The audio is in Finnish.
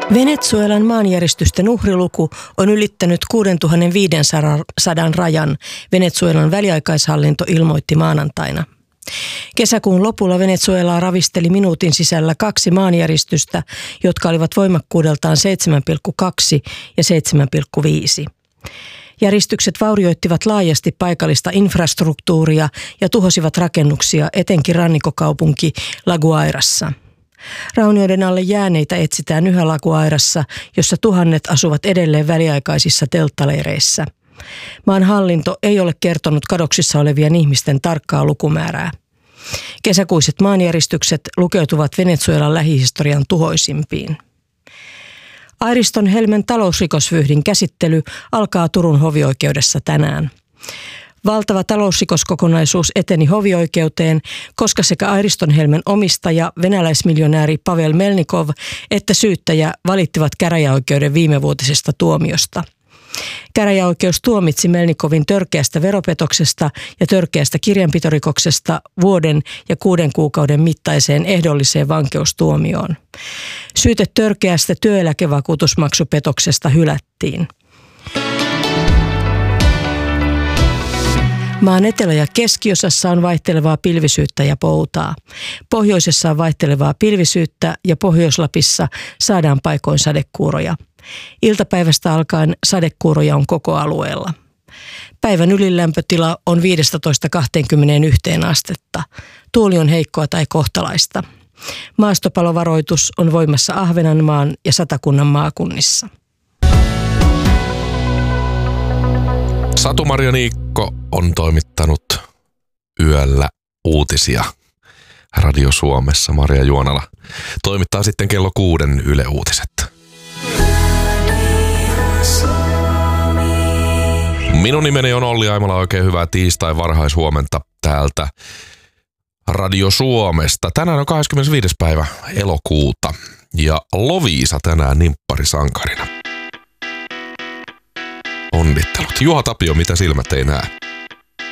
Venezuelan maanjäristysten uhriluku on ylittänyt 6500 rajan, Venezuelan väliaikaishallinto ilmoitti maanantaina. Kesäkuun lopulla Venezuelaa ravisteli minuutin sisällä 2 maanjäristystä, jotka olivat voimakkuudeltaan 7,2 ja 7,5. Järistykset vaurioittivat laajasti paikallista infrastruktuuria ja tuhosivat rakennuksia etenkin rannikkokaupunki La Guairassa. Raunioiden alle jääneitä etsitään yhä La Guairassa, jossa tuhannet asuvat edelleen väliaikaisissa telttaleireissä. Maan hallinto ei ole kertonut kadoksissa olevien ihmisten tarkkaa lukumäärää. Kesäkuiset maanjäristykset lukeutuvat Venezuelan lähihistorian tuhoisimpiin. Airiston Helmen talousrikosvyyhdin käsittely alkaa Turun hovioikeudessa tänään. Valtava talousrikoskokonaisuus eteni hovioikeuteen, koska sekä Airiston Helmen omistaja, venäläismiljonääri Pavel Melnikov että syyttäjä valittivat käräjäoikeuden viimevuotisesta tuomiosta. Käräjäoikeus tuomitsi Melnikovin törkeästä veropetoksesta ja törkeästä kirjanpitorikoksesta 1 ja 6 kuukauden mittaiseen ehdolliseen vankeustuomioon. Syyte törkeästä työeläkevakuutusmaksupetoksesta hylättiin. Maan etelä- ja keskiosassa on vaihtelevaa pilvisyyttä ja poutaa. Pohjoisessa on vaihtelevaa pilvisyyttä ja Pohjois-Lapissa saadaan paikoin sadekuuroja. Iltapäivästä alkaen sadekuuroja on koko alueella. Päivän ylilämpötila on 15–21 astetta. Tuuli on heikkoa tai kohtalaista. Maastopalovaroitus on voimassa Ahvenanmaan ja Satakunnan maakunnissa. Satu-Maria Niikko on toimittanut yöllä uutisia Radio Suomessa. Maria Juonala toimittaa sitten kello 6 Yle Uutiset. Minun nimeni on Olli Aimala. Oikein hyvää tiistai varhaishuomenta täältä Radio Suomesta. Tänään on 25. päivä elokuuta ja Loviisa tänään nimpparisankarina. Onnittelut. Juha Tapio, mitä silmät ei näe?